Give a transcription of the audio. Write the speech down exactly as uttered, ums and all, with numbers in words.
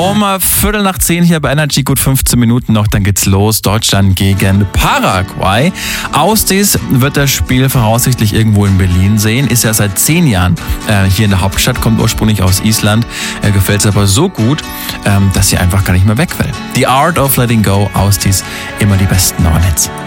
Um Viertel nach zehn hier bei Energy, gut fünfzehn Minuten noch, dann geht's los. Deutschland gegen Paraguay. Austis wird das Spiel voraussichtlich irgendwo in Berlin sehen. Ist ja seit zehn Jahren äh, hier in der Hauptstadt, kommt ursprünglich aus Island. Äh, gefällt es aber so gut, ähm, dass sie einfach gar nicht mehr weg will. The Art of Letting Go, Austis, immer die besten Neuen Hits.